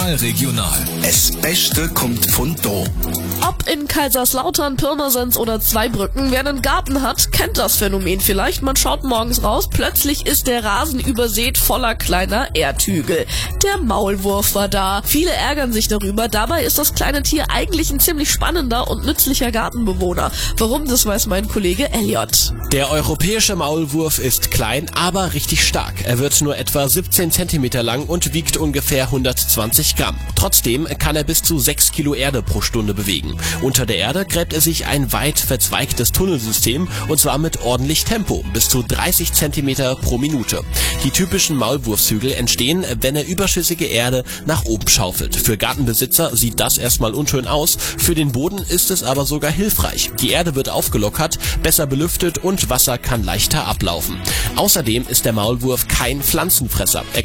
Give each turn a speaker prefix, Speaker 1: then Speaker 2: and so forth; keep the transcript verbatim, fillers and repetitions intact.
Speaker 1: Lokalregional. Es Beste kommt von do.
Speaker 2: Ob in Kaiserslautern, Pirmasens oder Zweibrücken, wer einen Garten hat, kennt das Phänomen vielleicht. Man schaut morgens raus, plötzlich ist der Rasen übersät voller kleiner Erdhügel. Der Maulwurf war da. Viele ärgern sich darüber. Dabei ist das kleine Tier eigentlich ein ziemlich spannender und nützlicher Gartenbewohner. Warum, das weiß mein Kollege Elliot.
Speaker 3: Der europäische Maulwurf ist klein, aber richtig stark. Er wird nur etwa siebzehn Zentimeter lang und wiegt ungefähr hundertzwanzig Gramm. Trotzdem kann er bis zu sechs Kilo Erde pro Stunde bewegen. Unter der Erde gräbt er sich ein weit verzweigtes Tunnelsystem, und zwar mit ordentlich Tempo, bis zu dreißig Zentimeter pro Minute. Die typischen Maulwurfshügel entstehen, wenn er überschüssige Erde nach oben schaufelt. Für Gartenbesitzer sieht das erstmal unschön aus, für den Boden ist es aber sogar hilfreich. Die Erde wird aufgelockert, besser belüftet und Wasser kann leichter ablaufen. Außerdem ist der Maulwurf kein Pflanzenfresser. Er